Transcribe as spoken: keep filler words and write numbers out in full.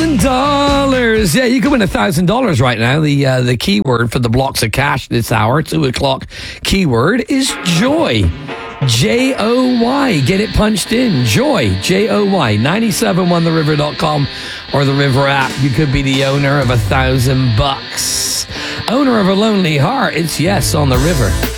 thousand dollars. Yeah, you can win a thousand dollars right now. The uh, the keyword for the blocks of cash this hour, two o'clock keyword is joy. J O Y. Get it punched in. Joy. J O Y. nine seven one the river dot com or the River app. You could be the owner of a thousand bucks. Owner of a lonely heart. It's Yes on the River.